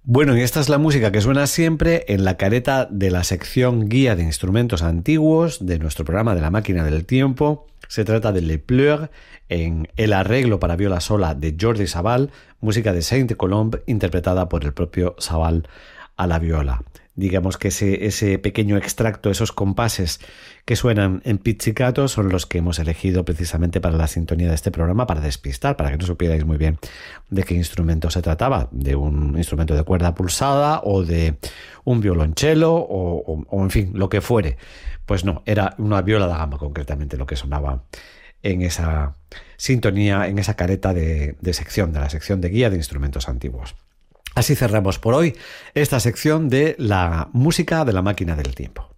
Bueno, y esta es la música que suena siempre en la careta de la sección Guía de Instrumentos Antiguos de nuestro programa de La Máquina del Tiempo. Se trata de Le Pleur en el arreglo para viola sola de Jordi Savall, música de Saint-Colombe interpretada por el propio Savall a la viola. Digamos que ese pequeño extracto, esos compases que suenan en pizzicato son los que hemos elegido precisamente para la sintonía de este programa, para despistar, para que no supierais muy bien de qué instrumento se trataba, de un instrumento de cuerda pulsada o de un violonchelo o en fin, lo que fuere. Pues no, era una viola da gamba concretamente lo que sonaba en esa sintonía, en esa careta de sección, de la sección de guía de instrumentos antiguos. Así cerramos por hoy esta sección de la música de la máquina del tiempo.